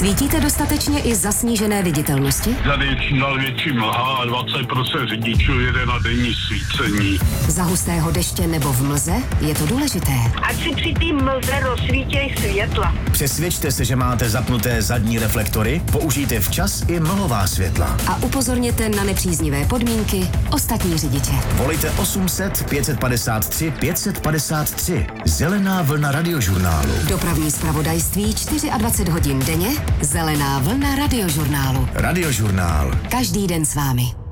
Svítíte dostatečně i za snížené viditelnosti? Tady je čím dál větší mlha a 20% řidičů jede na denní svícení. Za hustého deště nebo v mlze je to důležité. Ať si při té mlze rozsvítěj světla. Přesvědčte se, že máte zapnuté zadní reflektory, použijte včas i mlhová světla. A upozorněte na nepříznivé podmínky ostatní řidiče. Volejte 800 553 553. Zelená vlna Radiožurnálu. Dopravní zpravodajství 24 hodin denně. Zelená vlna Radiožurnálu. Radiožurnál. Každý den s vámi.